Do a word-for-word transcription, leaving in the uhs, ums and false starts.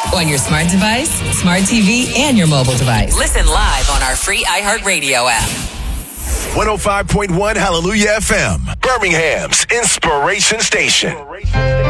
On your smart device, smart T V, and your mobile device. Listen live on our free iHeartRadio app. one oh five point one Hallelujah F M, Birmingham's Inspiration Station.